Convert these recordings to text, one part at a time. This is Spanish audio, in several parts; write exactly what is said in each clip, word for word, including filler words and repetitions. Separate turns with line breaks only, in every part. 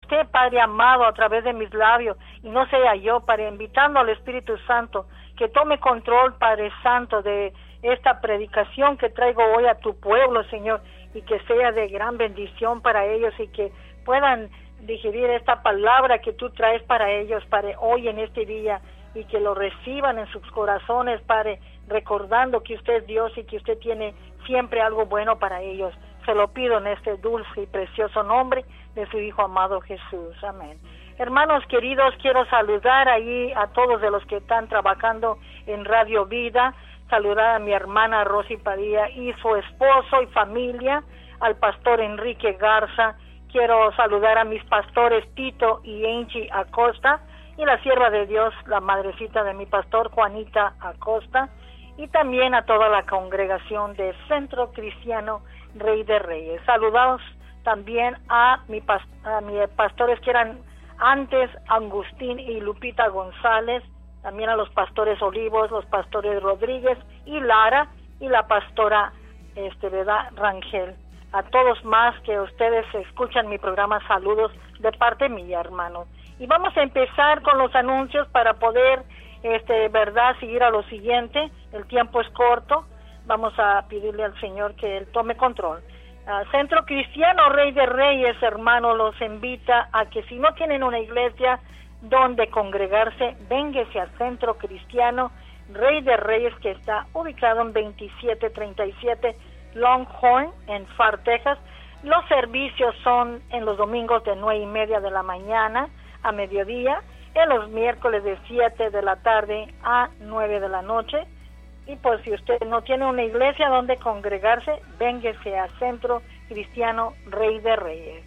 usted, Padre amado, a través de mis labios, y no sea yo, Padre, invitando al Espíritu Santo, que tome control, Padre Santo, de esta predicación que traigo hoy a tu pueblo, Señor, y que sea de gran bendición para ellos y que puedan digerir esta palabra que tú traes para ellos, Padre, hoy en este día, y que lo reciban en sus corazones, Padre, recordando que usted es Dios y que usted tiene siempre algo bueno para ellos. Se lo pido en este dulce y precioso nombre de su Hijo amado Jesús. Amén. Hermanos queridos, quiero saludar ahí a todos de los que están trabajando en Radio Vida, saludar a mi hermana Rosy Padilla y su esposo y familia, al pastor Enrique Garza. Quiero saludar a mis pastores Tito y Angie Acosta, y la sierva de Dios, la madrecita de mi pastor, Juanita Acosta, y también a toda la congregación de Centro Cristiano Rey de Reyes. Saludados también a, mi pas a mis pastores que eran antes, Agustín y Lupita González, también a los pastores Olivos, los pastores Rodríguez y Lara, y la pastora este, ¿verdad? Rangel. A todos más que ustedes escuchan mi programa, saludos de parte mía, hermanos. Y vamos a empezar con los anuncios para poder, este, verdad, seguir a lo siguiente. El tiempo es corto. Vamos a pedirle al Señor que Él tome control. Uh, Centro Cristiano Rey de Reyes, hermano, los invita a que si no tienen una iglesia donde congregarse, véngase al Centro Cristiano Rey de Reyes, que está ubicado en veintisiete treinta y siete Longhorn, en Far, Texas. Los servicios son en los domingos de nueve y media de la mañana a mediodía, en los miércoles de siete de la tarde a nueve de la noche. Y pues si usted no tiene una iglesia donde congregarse, véngase a Centro Cristiano Rey de Reyes.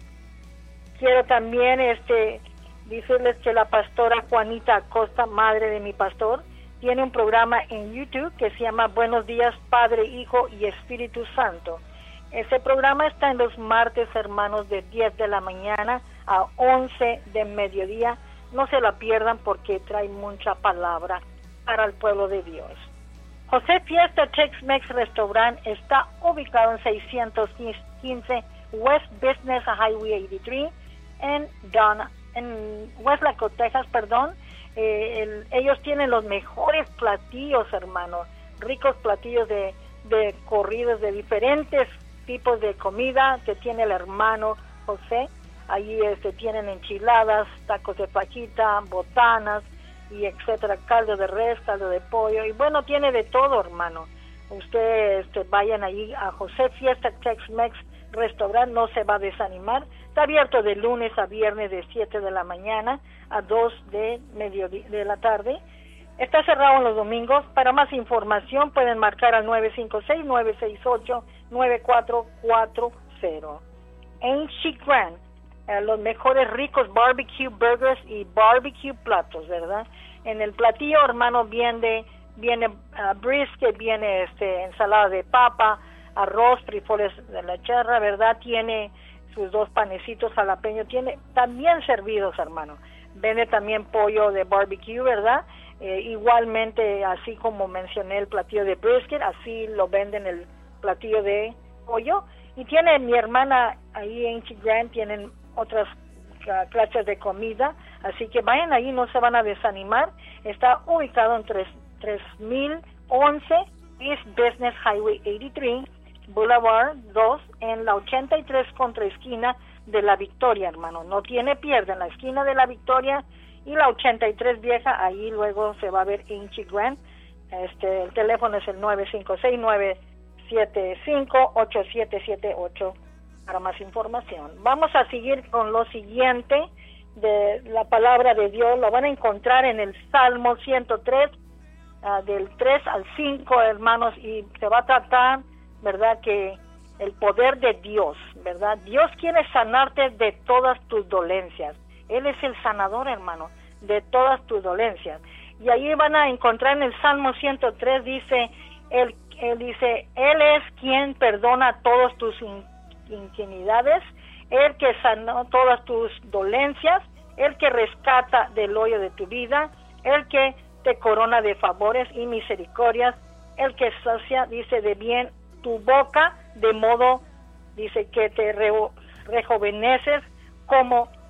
Quiero también este decirles que la pastora Juanita Acosta, madre de mi pastor, tiene un programa en YouTube que se llama Buenos Días Padre, Hijo y Espíritu Santo. Ese programa está en los martes, hermanos, de diez de la mañana a once de mediodía. No se la pierdan porque trae mucha palabra para el pueblo de Dios. José Fiesta Tex-Mex Restaurant está ubicado en seiscientos quince West Business Highway ochenta y tres en Donna, en Westlaco, Texas, perdón. Eh, el, ellos tienen los mejores platillos, hermano, ricos platillos de, de corridos de diferentes tipos de comida que tiene el hermano José. Allí este, tienen enchiladas, tacos de fajita, botanas y etcétera, caldo de res, caldo de pollo, y bueno, tiene de todo, hermano. Ustedes este, vayan allí a José Fiesta Tex-Mex Restaurant, no se va a desanimar. Está abierto de lunes a viernes de siete de la mañana a dos de mediodía de la tarde. Está cerrado en los domingos. Para más información pueden marcar al nueve cinco seis, nueve seis ocho, nueve cuatro cuatro cero. Angie Grand, eh, los mejores ricos barbecue burgers y barbecue platos, ¿verdad? En el platillo, hermano, viene, viene uh, brisket, viene este, ensalada de papa, arroz, frijoles de la charra, ¿verdad? Tiene sus dos panecitos jalapeño, tiene también servidos, hermano. Vende también pollo de barbecue, ¿verdad? Eh, igualmente, así como mencioné el platillo de brisket, así lo venden el platillo de pollo. Y tiene mi hermana ahí en Chigrán, tienen otras uh, clases de comida, así que vayan ahí, no se van a desanimar. Está ubicado en tres mil once East Business Highway ochenta y tres, Boulevard dos, en la ochenta y tres contra esquina de la Victoria, hermano. No tiene pierde, en la esquina de la Victoria y la ochenta y tres vieja, ahí luego se va a ver Angie Grand. Este, el teléfono es el nueve cinco seis, nueve siete cinco, ocho siete siete ocho para más información. Vamos a seguir con lo siguiente de la palabra de Dios. Lo van a encontrar en el Salmo ciento tres, uh, del tres al cinco, hermanos, y se va a tratar, ¿verdad?, que el poder de Dios, ¿verdad? Dios quiere sanarte de todas tus dolencias. Él es el sanador, hermano, de todas tus dolencias. Y ahí van a encontrar en el Salmo ciento tres, dice, él, él dice, Él es quien perdona todas tus iniquidades, Él que sanó todas tus dolencias, Él que rescata del hoyo de tu vida, Él que te corona de favores y misericordias, Él que sacia, dice, de bien tu boca, de modo, dice, que te re, rejuveneces como